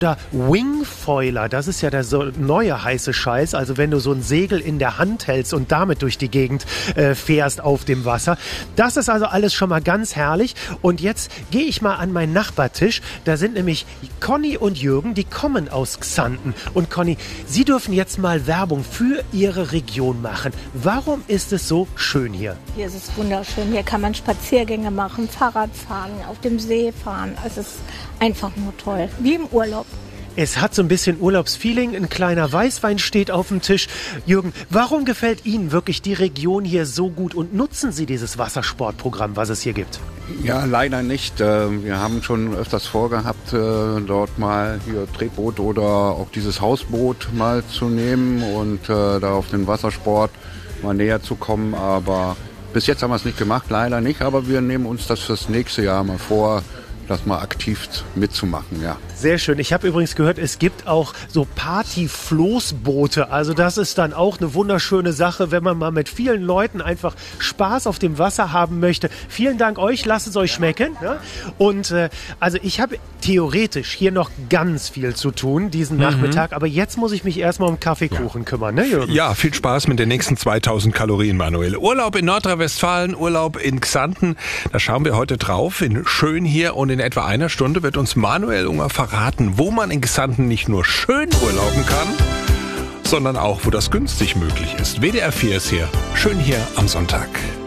Oder Wingfoiler, das ist ja der so neue heiße Scheiß, also wenn du so ein Segel in der Hand hältst und damit durch die Gegend fährst auf dem Wasser. Das ist also alles schon mal ganz herrlich und jetzt gehe ich mal an meinen Nachbartisch, da sind nämlich Conny und Jürgen, die kommen aus Xanten. Und Conny, Sie dürfen jetzt mal Werbung für Ihre Region machen. Warum ist es so schön hier? Hier ist es wunderschön, hier kann man Spaziergänge machen, Fahrrad fahren, auf dem See fahren, es ist einfach nur toll, wie im Urlaub. Es hat so ein bisschen Urlaubsfeeling, ein kleiner Weißwein steht auf dem Tisch. Jürgen, warum gefällt Ihnen wirklich die Region hier so gut und nutzen Sie dieses Wassersportprogramm, was es hier gibt? Ja, leider nicht. Wir haben schon öfters vorgehabt, dort mal hier Tretboot oder auch dieses Hausboot mal zu nehmen und da auf den Wassersport mal näher zu kommen. Aber bis jetzt haben wir es nicht gemacht, leider nicht. Aber wir nehmen uns das fürs nächste Jahr mal vor, das mal aktiv mitzumachen, ja. Sehr schön. Ich habe übrigens gehört, es gibt auch so Party-Floßboote. Also das ist dann auch eine wunderschöne Sache, wenn man mal mit vielen Leuten einfach Spaß auf dem Wasser haben möchte. Vielen Dank euch, lasst es euch schmecken. Ne? Und also ich habe theoretisch hier noch ganz viel zu tun diesen Nachmittag, aber jetzt muss ich mich erstmal um Kaffeekuchen kümmern, ne Jürgen? Ja, viel Spaß mit den nächsten 2000 Kalorien, Manuel. Urlaub in Nordrhein-Westfalen, Urlaub in Xanten, da schauen wir heute drauf, in schön hier, und in etwa einer Stunde wird uns Manuel Unger verraten, wo man in Xanten nicht nur schön urlauben kann, sondern auch, wo das günstig möglich ist. WDR 4 ist hier, schön hier am Sonntag.